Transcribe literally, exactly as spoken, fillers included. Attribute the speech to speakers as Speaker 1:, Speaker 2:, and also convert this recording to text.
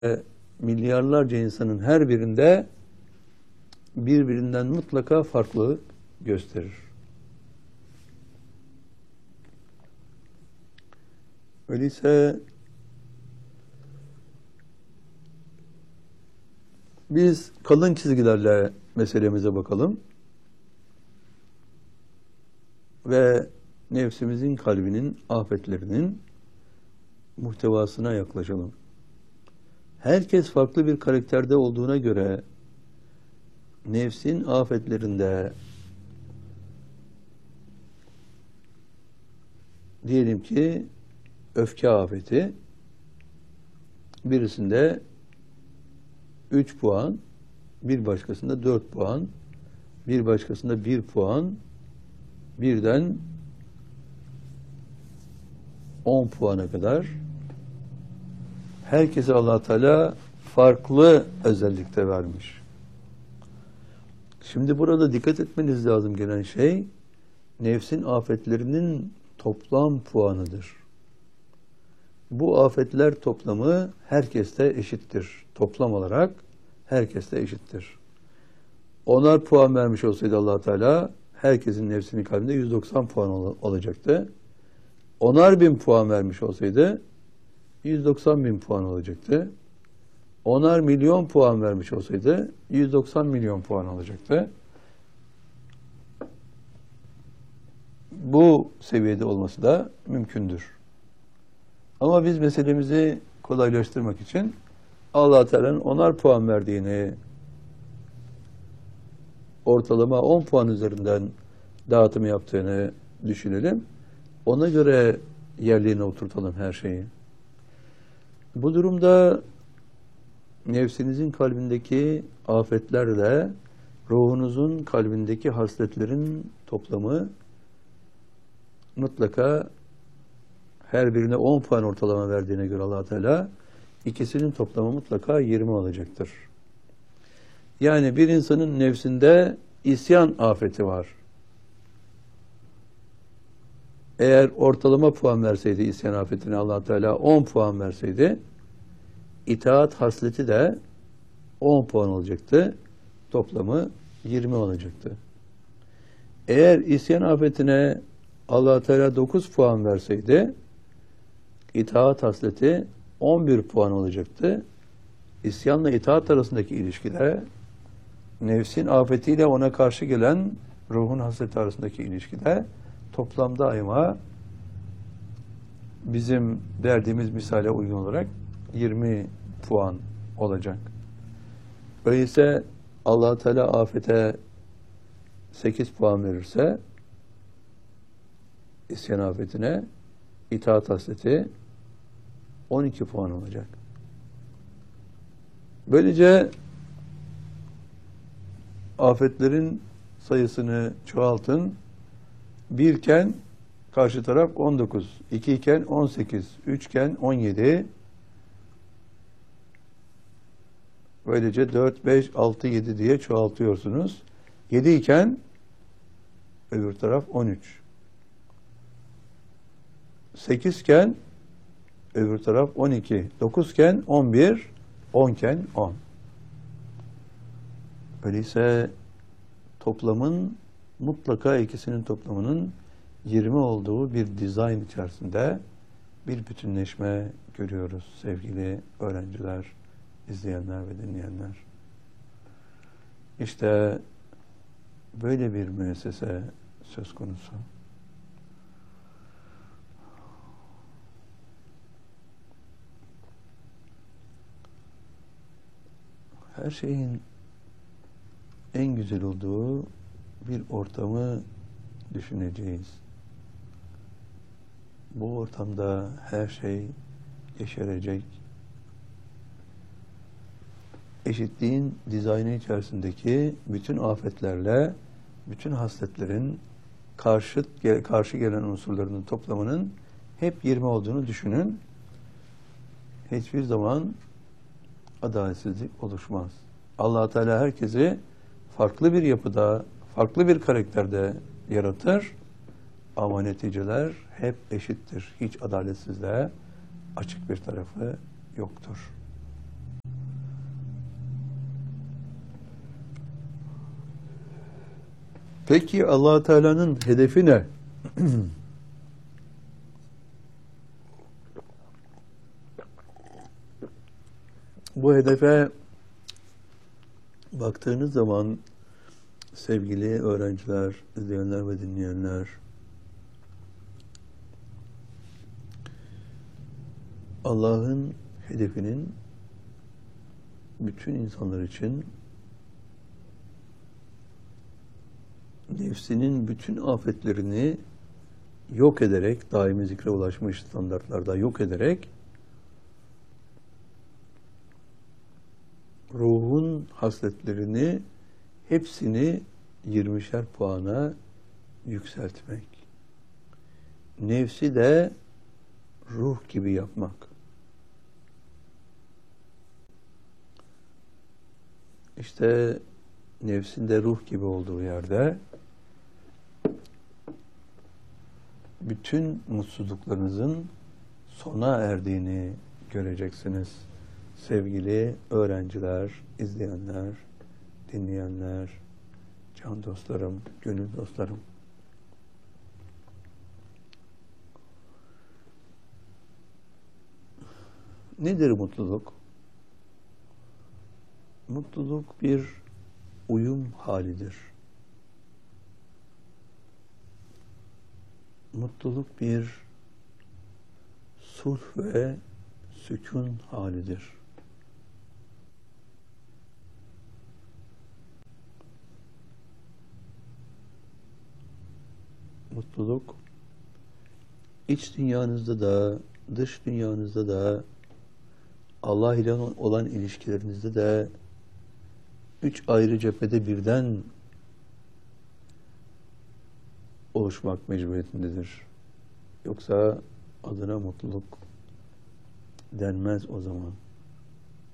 Speaker 1: milyarlarca insanın her birinde birbirinden mutlaka farklılık gösterir. Öyleyse biz kalın çizgilerle meselemize bakalım ve nefsimizin, kalbinin, afetlerinin muhtevasına yaklaşalım. Herkes farklı bir karakterde olduğuna göre nefsin afetlerinde diyelim ki öfke afeti, birisinde üç puan, bir başkasında dört puan, bir başkasında bir puan, birden on puana kadar herkese Allah Teala farklı özellikte vermiş. Şimdi burada dikkat etmeniz lazım gelen şey, nefsin afetlerinin toplam puanıdır. Bu afetler toplamı herkeste eşittir. Toplam olarak herkeste eşittir. Onar puan vermiş olsaydı Allah Teala herkesin nefsinin kalbinde yüz doksan puan ol olacaktı. Onar bin puan vermiş olsaydı yüz doksan bin puan olacaktı. Onar milyon puan vermiş olsaydı yüz doksan milyon puan olacaktı. Bu seviyede olması da mümkündür. Ama biz meselemizi kolaylaştırmak için Allah Teala'nın onar puan verdiğini ortalama on puan üzerinden dağıtım yaptığını düşünelim. Ona göre yerliğine oturtalım her şeyi. Bu durumda nefsinizin kalbindeki afetlerle ruhunuzun kalbindeki hasletlerin toplamı mutlaka her birine on puan ortalama verdiğine göre Allah Teala ikisinin toplamı mutlaka yirmi olacaktır. Yani bir insanın nefsinde isyan afeti var. Eğer ortalama puan verseydi isyan afetine Allah Teala on puan verseydi, itaat hasleti de on puan olacaktı. Toplamı yirmi olacaktı. Eğer isyan afetine Allah Teala dokuz puan verseydi, itaat hasleti on bir puan olacaktı. İsyanla itaat arasındaki ilişkide, nefsin afetiyle ona karşı gelen ruhun hasleti arasındaki ilişkide toplamda daima bizim verdiğimiz misale uygun olarak yirmi puan olacak. Öyleyse Allah Teala afete sekiz puan verirse isyan afetine itaat hasleti on iki puan olacak. Böylece afetlerin sayısını çoğaltın. bir iken karşı taraf on dokuz, iki iken on sekiz, üç iken on yedi. Böylece dört, beş, altı, yedi diye çoğaltıyorsunuz. yedi iken öbür taraf on üç. sekiz iken öbür taraf on iki. dokuz iken on bir, on iken on. Öyleyse toplamın mutlaka ikisinin toplamının yirmi olduğu bir dizayn içerisinde bir bütünleşme görüyoruz sevgili öğrenciler, izleyenler ve dinleyenler. İşte böyle bir müessese söz konusu. Her şeyin en güzel olduğu bir ortamı düşüneceğiz. Bu ortamda her şey yeşerecek. Eşitliğin dizaynı içerisindeki bütün afetlerle, bütün hasletlerin karşı, karşı gelen unsurlarının toplamının hep yirmi olduğunu düşünün. Hiçbir zaman adaletsizlik oluşmaz. Allah Teala herkesi farklı bir yapıda, farklı bir karakterde yaratır ama neticeler hep eşittir. Hiç adaletsizliğe açık bir tarafı yoktur. Peki Allah Teala'nın hedefi ne? Bu hedefe baktığınız zaman sevgili öğrenciler, izleyenler ve dinleyenler, Allah'ın hedefinin bütün insanlar için nefsinin bütün afetlerini yok ederek, daimi zikre ulaşmış standartlarda yok ederek, ruhun hasletlerini hepsini yirmişer puana yükseltmek. Nefsi de ruh gibi yapmak. İşte nefsin de ruh gibi olduğu yerde bütün mutsuzluklarınızın sona erdiğini göreceksiniz. Sevgili öğrenciler, izleyenler, dinleyenler, can dostlarım, gönül dostlarım. Nedir mutluluk? Mutluluk bir uyum halidir. Mutluluk bir sulh ve sükun halidir. Mutluluk iç dünyanızda da, dış dünyanızda da, Allah ile olan ilişkilerinizde de üç ayrı cephede birden oluşmak mecburiyetindedir. Yoksa adına mutluluk denmez o zaman.